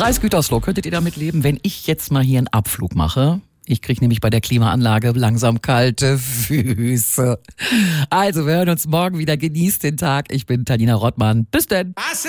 Kreis Gütersloh, könntet ihr damit leben, wenn ich jetzt mal hier einen Abflug mache? Ich kriege nämlich bei der Klimaanlage langsam kalte Füße. Also, wir hören uns morgen wieder. Genießt den Tag. Ich bin Tanina Rottmann. Bis denn.